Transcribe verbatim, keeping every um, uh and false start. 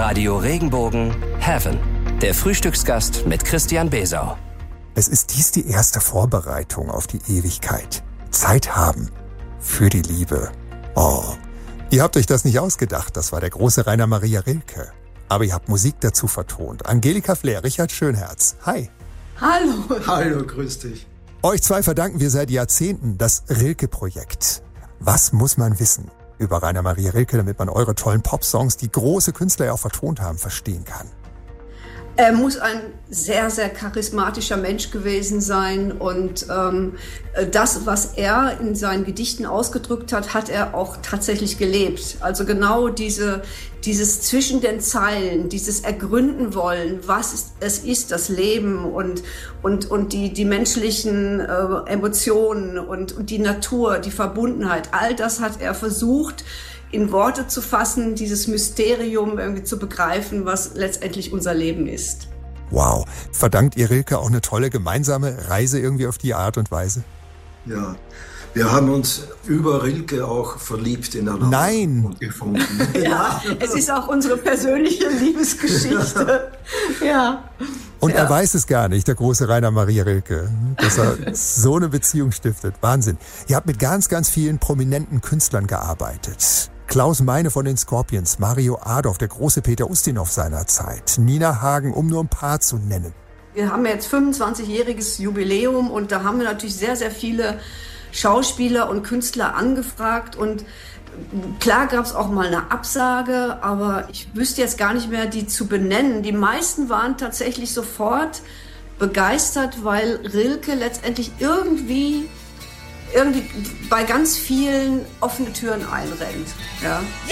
Radio Regenbogen Heaven. Der Frühstücksgast mit Christian Besau. Es ist dies die erste Vorbereitung auf die Ewigkeit. Zeit haben für die Liebe. Oh, ihr habt euch das nicht ausgedacht. Das war der große Rainer Maria Rilke. Aber ihr habt Musik dazu vertont. Angelika Flair, Richard Schönherz. Hi. Hallo. Hallo, grüß dich. Euch zwei verdanken wir seit Jahrzehnten das Rilke-Projekt. Was muss man wissen über Rainer Maria Rilke, damit man eure tollen Popsongs, die große Künstler ja auch vertont haben, verstehen kann? Er muss ein sehr, sehr charismatischer Mensch gewesen sein und ähm, das, was er in seinen Gedichten ausgedrückt hat, hat er auch tatsächlich gelebt. Also genau diese, dieses zwischen den Zeilen, dieses Ergründen wollen, was ist, es ist, das Leben und, und, und die, die menschlichen äh, Emotionen und, und die Natur, die Verbundenheit, all das hat er versucht, in Worte zu fassen, dieses Mysterium irgendwie zu begreifen, was letztendlich unser Leben ist. Wow. Verdankt ihr Rilke auch eine tolle gemeinsame Reise irgendwie auf die Art und Weise? Ja, wir haben uns über Rilke auch verliebt ineinander. Nein. Und gefunden. Ja, es ist auch unsere persönliche Liebesgeschichte. Ja. Und ja. er weiß es gar nicht, der große Rainer Maria Rilke, dass er so eine Beziehung stiftet. Wahnsinn. Ihr habt mit ganz, ganz vielen prominenten Künstlern gearbeitet. Klaus Meine von den Scorpions, Mario Adorf, der große Peter Ustinov seiner Zeit, Nina Hagen, um nur ein paar zu nennen. Wir haben jetzt fünfundzwanzigjähriges Jubiläum und da haben wir natürlich sehr, sehr viele Schauspieler und Künstler angefragt und klar gab es auch mal eine Absage, aber ich wüsste jetzt gar nicht mehr, die zu benennen. Die meisten waren tatsächlich sofort begeistert, weil Rilke letztendlich irgendwie irgendwie bei ganz vielen offene Türen einrennt. Ja.